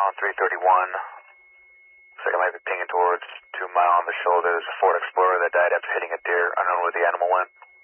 on 331. Looks like I might be pinging towards 2 Mile on the shoulder. There's a Ford Explorer that died after hitting a deer. I don't know where the animal went.